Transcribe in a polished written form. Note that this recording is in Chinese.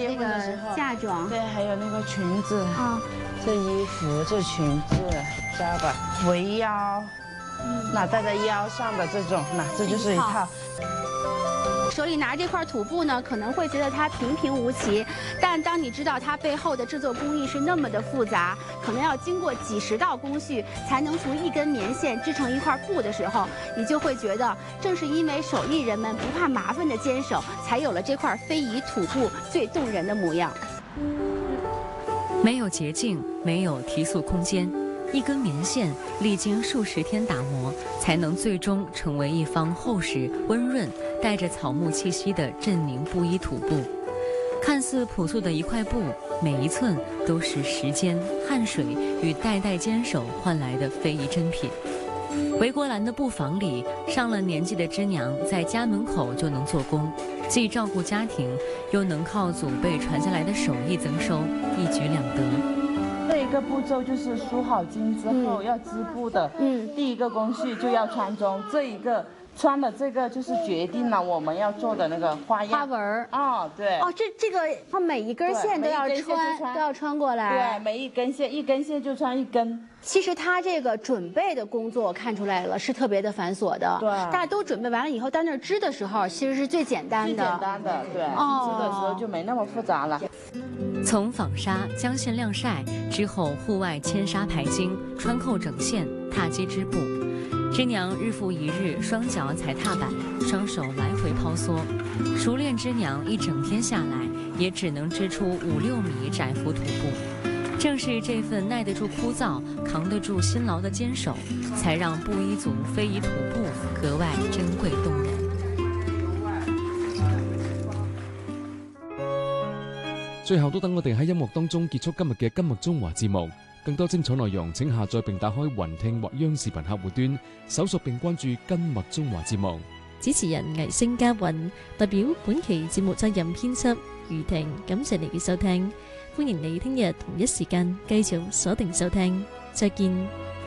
结婚的时候嫁妆， 对，还有那个裙子啊， 这衣服、这裙子，知道吧？围腰，那戴在腰上的这种，那这就是一套。 手里拿这块土布呢，可能会觉得它平平无奇，但当你知道它背后的制作工艺是那么的复杂，可能要经过几十道工序才能从一根棉线织成一块布的时候，你就会觉得，正是因为手艺人们不怕麻烦的坚守，才有了这块非遗土布最动人的模样。 没有捷径，没有提速空间，一根棉线历经数十天打磨，才能最终成为一方厚实、温润、带着草木气息的镇宁布依土布。看似朴素的一块布，每一寸都是时间、汗水与代代坚守换来的非遗珍品。回国兰的布坊里，上了年纪的织娘在家门口就能做工，既照顾家庭，又能靠祖辈传下来的手艺增收，一举两得。 这一个步骤就是梳好巾之后要织布的，第一个工序就要穿中，这一个穿的这个就是决定了我们要做的那个花样。 花纹儿哦，对。 哦，这个它每一根线都要穿过来。 对，每一根线就穿一根。 其实它这个准备的工作看出来了，是特别的繁琐的。 对， 大家都准备完了以后，到那儿织的时候，其实是最简单的。 最简单的，对。织的时候就没那么复杂了。 从纺纱将线晾晒之后，户外牵纱排经，穿扣整线，踏机织布。织娘日复一日，双脚踩踏板，双手来回抛梭。熟练织娘一整天下来，也只能织出5-6米窄幅土布。正是这份耐得住枯燥、扛得住辛劳的坚守，才让布依族非遗土布格外珍贵动人。 最後都等我哋喺音樂當中結束今日嘅今日中華節目。更多精彩內容請下載並打開雲聽或央視頻客戶端，搜索並關注今日中華節目。 主持人魏星嘉韻代表本期節目責任編輯余婷，感謝你嘅收聽，歡迎你聽日同一時間繼續鎖定收聽，再見。